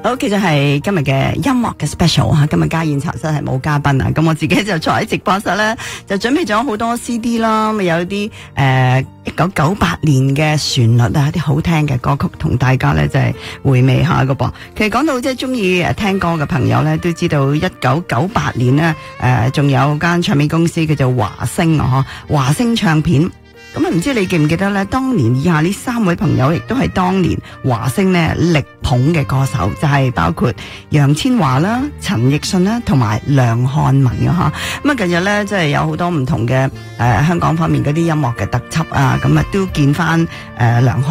好，其實係今日嘅音樂嘅 special 啊！今日家宴茶室係冇嘉賓啊，咁我自己就坐喺直播室咧，就準備咗好多 CD 啦，咁有啲1998年嘅旋律啊，啲好聽嘅歌曲，同大家咧就係回味下噶噃。其實講到即係中意聽歌嘅朋友咧，都知道1998年咧，仲有間唱片公司叫做華星啊，華星唱片。咁唔知你記唔記得咧？當年以下呢3位朋友，亦都係當年華星咧力捧嘅歌手，就係包括楊千嬅啦、陳奕迅啦，同埋梁漢文嘅吓。咁啊，近日咧即係有好多唔同嘅香港方面嗰啲音樂嘅特輯啊，咁啊都見翻梁漢